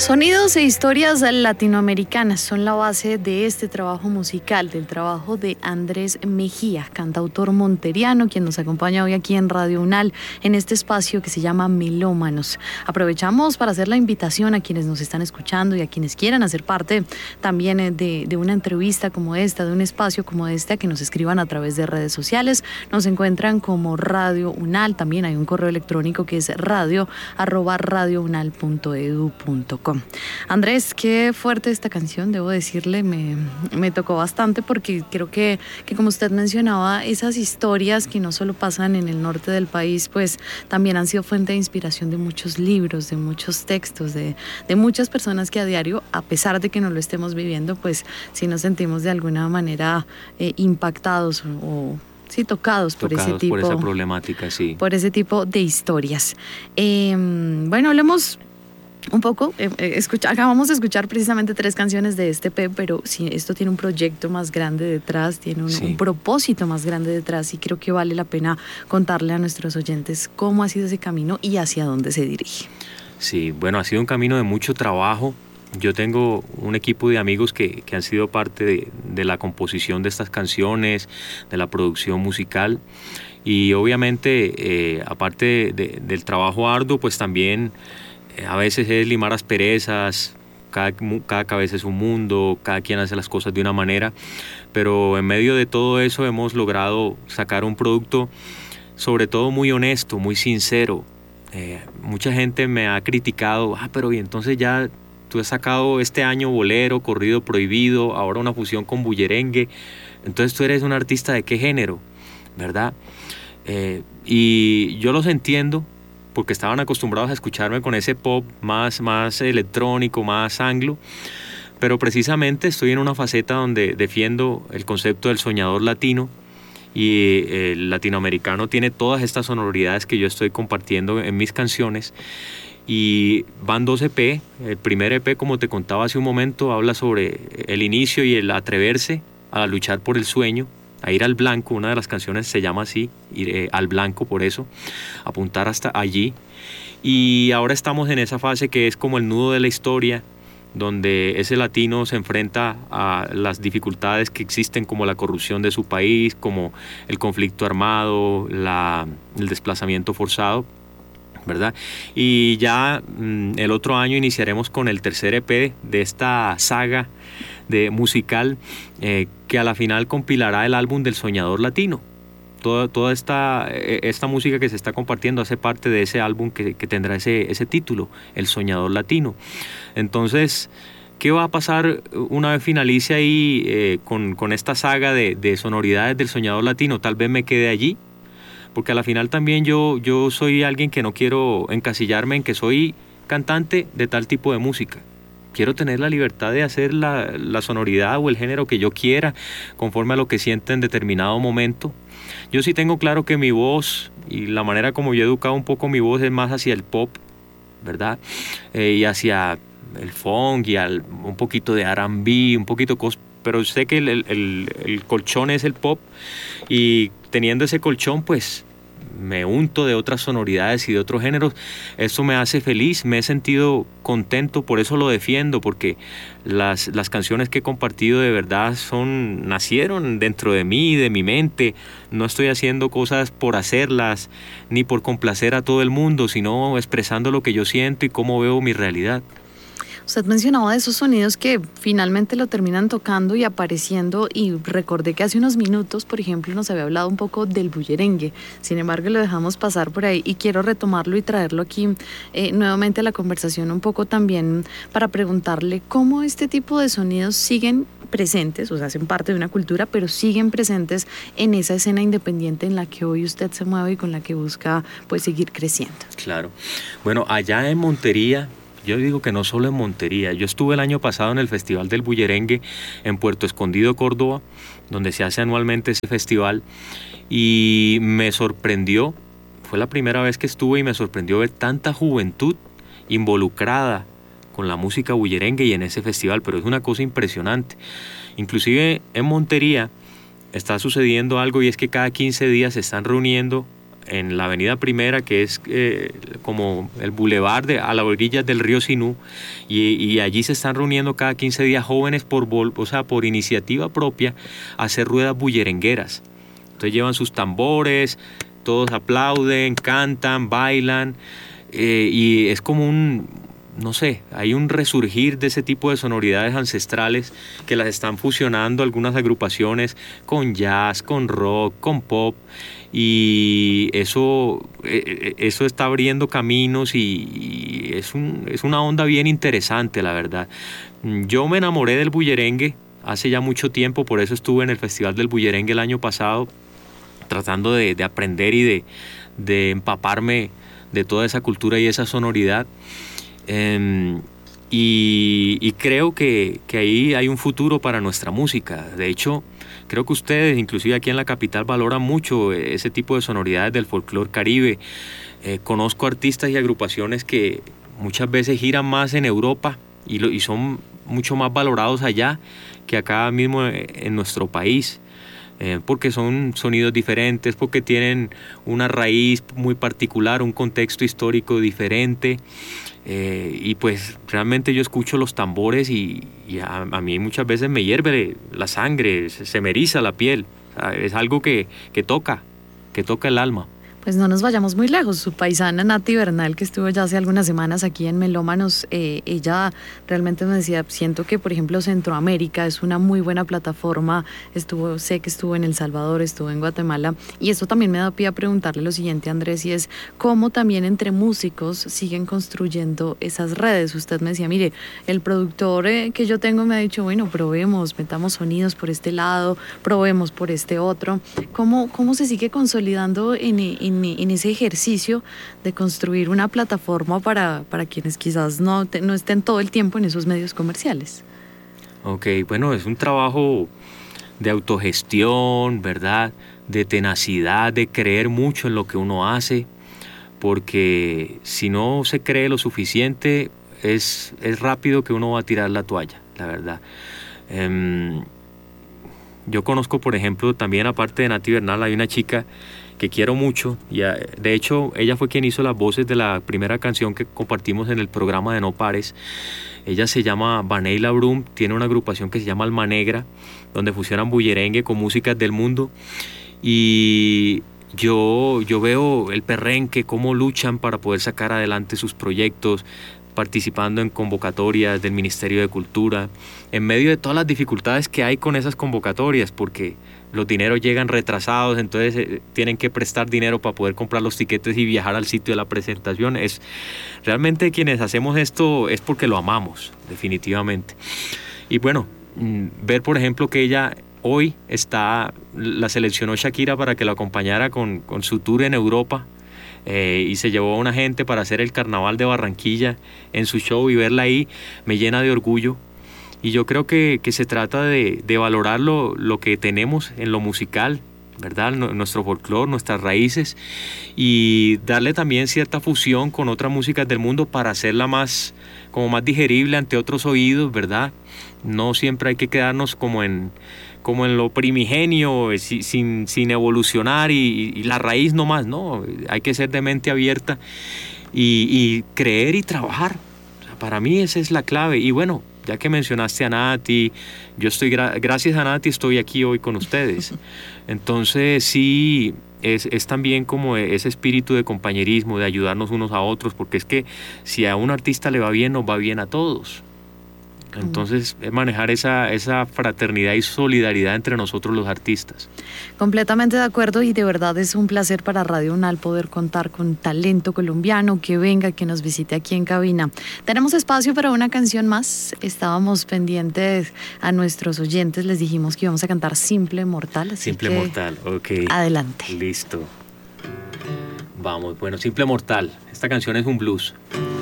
Sonidos e historias latinoamericanas son la base de este trabajo musical, del trabajo de Andrés Mejía, cantautor monteriano, quien nos acompaña hoy aquí en Radio UNAL, en este espacio que se llama Melómanos. Aprovechamos para hacer la invitación a quienes nos están escuchando y a quienes quieran hacer parte también de una entrevista como esta, de un espacio como este, a que nos escriban a través de redes sociales. Nos encuentran como Radio UNAL, también hay un correo electrónico que es radio@radiounal.edu.com. Andrés, qué fuerte esta canción, debo decirle, me tocó bastante porque creo que como usted mencionaba, esas historias que no solo pasan en el norte del país, pues también han sido fuente de inspiración de muchos libros, de muchos textos, de muchas personas que a diario, a pesar de que no lo estemos viviendo, pues sí nos sentimos de alguna manera impactados o sí, tocados por ese tipo, por esa problemática, sí. Por ese tipo de historias. Bueno, hablemos un poco, acabamos de escuchar precisamente 3 canciones de este EP, pero sí, esto tiene un proyecto más grande detrás, tiene un propósito más grande detrás, y creo que vale la pena contarle a nuestros oyentes cómo ha sido ese camino y hacia dónde se dirige. Sí, bueno, ha sido un camino de mucho trabajo. Yo tengo un equipo de amigos que han sido parte de la composición de estas canciones, de la producción musical, y obviamente aparte del trabajo arduo, pues también a veces es limar asperezas, cada cabeza es un mundo, cada quien hace las cosas de una manera, pero en medio de todo eso hemos logrado sacar un producto sobre todo muy honesto, muy sincero. Mucha gente me ha criticado, pero y entonces ya tú has sacado este año bolero, corrido prohibido, ahora una fusión con bullerengue, entonces tú eres un artista de qué género, ¿verdad? Y yo los entiendo, porque estaban acostumbrados a escucharme con ese pop más electrónico, más anglo, pero precisamente estoy en una faceta donde defiendo el concepto del soñador latino, y el latinoamericano tiene todas estas sonoridades que yo estoy compartiendo en mis canciones, y van 2 EP. El primer EP, como te contaba hace un momento, habla sobre el inicio y el atreverse a luchar por el sueño, a ir al blanco. Una de las canciones se llama así, ir al blanco, por eso, apuntar hasta allí. Y ahora estamos en esa fase que es como el nudo de la historia, donde ese latino se enfrenta a las dificultades que existen, como la corrupción de su país, como el conflicto armado, el desplazamiento forzado, ¿verdad? Y ya el otro año iniciaremos con el tercer EP de esta saga musical, que a la final compilará el álbum del soñador latino. Toda esta música que se está compartiendo hace parte de ese álbum que tendrá ese título, El Soñador Latino. Entonces, ¿qué va a pasar una vez finalice ahí con esta saga de sonoridades del Soñador Latino? Tal vez me quede allí, porque a la final también yo soy alguien que no quiero encasillarme en que soy cantante de tal tipo de música. Quiero tener la libertad de hacer la sonoridad o el género que yo quiera, conforme a lo que sienta en determinado momento. Yo sí tengo claro que mi voz y la manera como yo he educado un poco mi voz es más hacia el pop, ¿verdad? Y hacia el funk y un poquito de R&B, un poquito cosas, pero sé que el colchón es el pop, y teniendo ese colchón, pues me unto de otras sonoridades y de otros géneros. Eso me hace feliz, me he sentido contento, por eso lo defiendo, porque las canciones que he compartido de verdad nacieron dentro de mí, de mi mente. No estoy haciendo cosas por hacerlas, ni por complacer a todo el mundo, sino expresando lo que yo siento y cómo veo mi realidad. Usted mencionaba de esos sonidos que finalmente lo terminan tocando y apareciendo, y recordé que hace unos minutos, por ejemplo, nos había hablado un poco del bullerengue. Sin embargo, lo dejamos pasar por ahí y quiero retomarlo y traerlo aquí nuevamente a la conversación, un poco también para preguntarle cómo este tipo de sonidos siguen presentes, o sea, hacen parte de una cultura, pero siguen presentes en esa escena independiente en la que hoy usted se mueve y con la que busca pues seguir creciendo. Claro. Bueno, allá en Montería, yo digo que no solo en Montería, yo estuve el año pasado en el Festival del Bullerengue en Puerto Escondido, Córdoba, donde se hace anualmente ese festival, y me sorprendió, fue la primera vez que estuve y me sorprendió ver tanta juventud involucrada con la música bullerengue y en ese festival, pero es una cosa impresionante. Inclusive en Montería está sucediendo algo, y es que cada 15 días se están reuniendo en la avenida Primera, que es como el bulevar a las orillas del río Sinú, y allí se están reuniendo cada 15 días jóvenes por iniciativa propia a hacer ruedas bullerengueras. Entonces llevan sus tambores, todos aplauden, cantan, bailan, y es como no sé, hay un resurgir de ese tipo de sonoridades ancestrales que las están fusionando algunas agrupaciones con jazz, con rock, con pop, y eso está abriendo caminos y es una onda bien interesante, la verdad. Yo me enamoré del bullerengue hace ya mucho tiempo, por eso estuve en el Festival del Bullerengue el año pasado, tratando de aprender y de empaparme de toda esa cultura y esa sonoridad. Y creo que ahí hay un futuro para nuestra música. De hecho, creo que ustedes, inclusive aquí en la capital, valoran mucho ese tipo de sonoridades del folclore caribe. Conozco artistas y agrupaciones que muchas veces giran más en Europa y son mucho más valorados allá que acá mismo en nuestro país. Porque son sonidos diferentes, porque tienen una raíz muy particular, un contexto histórico diferente, y pues realmente yo escucho los tambores y a mí muchas veces me hierve la sangre, se me eriza la piel. Es algo que toca el alma. Pues no nos vayamos muy lejos. Su paisana Nati Bernal, que estuvo ya hace algunas semanas aquí en Melómanos, ella realmente me decía, siento que, por ejemplo, Centroamérica es una muy buena plataforma. Sé que estuvo en El Salvador, estuvo en Guatemala, y eso también me da pie a preguntarle lo siguiente, Andrés, y es cómo también entre músicos siguen construyendo esas redes. Usted me decía, mire, el productor que yo tengo me ha dicho, bueno, probemos, metamos sonidos por este lado, probemos por este otro. ¿Cómo se sigue consolidando en ese ejercicio de construir una plataforma para quienes quizás no estén todo el tiempo en esos medios comerciales? Ok, bueno, es un trabajo de autogestión, ¿verdad? De tenacidad, de creer mucho en lo que uno hace, porque si no se cree lo suficiente, es rápido que uno va a tirar la toalla, la verdad. Yo conozco, por ejemplo, también aparte de Nati Bernal, hay una chica que quiero mucho, y de hecho ella fue quien hizo las voces de la primera canción que compartimos en el programa de No Pares. Ella se llama Vaneila Brum, tiene una agrupación que se llama Alma Negra, donde fusionan bullerengue con músicas del mundo, y yo veo el perrenque, cómo luchan para poder sacar adelante sus proyectos, participando en convocatorias del Ministerio de Cultura, en medio de todas las dificultades que hay con esas convocatorias, porque los dineros llegan retrasados, entonces tienen que prestar dinero para poder comprar los tiquetes y viajar al sitio de la presentación. Realmente quienes hacemos esto es porque lo amamos, definitivamente. Y bueno, ver por ejemplo que ella hoy la seleccionó Shakira para que lo acompañara con su tour en Europa, y se llevó a una gente para hacer el Carnaval de Barranquilla en su show, y verla ahí me llena de orgullo. Y yo creo que se trata de valorar lo que tenemos en lo musical, ¿verdad? Nuestro folclore, nuestras raíces, y darle también cierta fusión con otras músicas del mundo para hacerla más digerible ante otros oídos, ¿verdad? No siempre hay que quedarnos como en lo primigenio, sin evolucionar y la raíz nomás, ¿no? Hay que ser de mente abierta y creer y trabajar. O sea, para mí esa es la clave. Y bueno, ya que mencionaste a Nati, yo gracias a Nati estoy aquí hoy con ustedes. Entonces sí, es también como ese espíritu de compañerismo, de ayudarnos unos a otros, porque es que si a un artista le va bien, nos va bien a todos. Entonces es manejar esa fraternidad y solidaridad entre nosotros los artistas. Completamente de acuerdo, y de verdad es un placer para Radio UNAL poder contar con talento colombiano que venga, que nos visite aquí en cabina. Tenemos espacio para una canción más. Estábamos pendientes a nuestros oyentes, les dijimos que íbamos a cantar Simple Mortal. Así Simple que Mortal, ok. Adelante. Listo. Vamos, bueno, Simple Mortal. Esta canción es un blues.